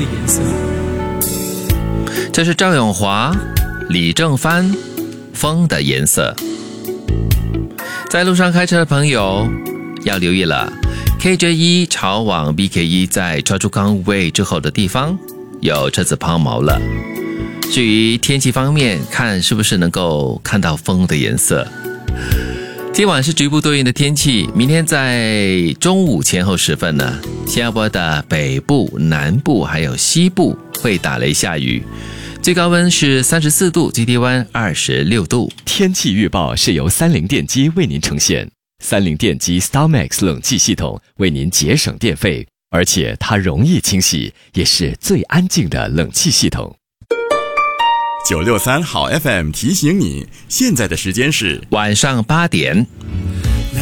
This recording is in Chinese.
颜色。 这是赵咏华、李正帆《风的颜色》。在路上开车的朋友要留意了， KJ1 朝往 BK1 在超出康位之后的地方有车子抛锚了。至于天气方面，看是不是能够看到风的颜色。今晚是局部多云的天气，明天在中午前后时分呢，新加坡的北部、南部还有西部会打雷下雨，最高温是34度，最低温26度。 天气预报是由三菱电机为您呈现，三菱电机 StarMax 冷气系统为您节省电费，而且它容易清洗，也是最安静的冷气系统。 963好 FM 提醒你，现在的时间是晚上8点。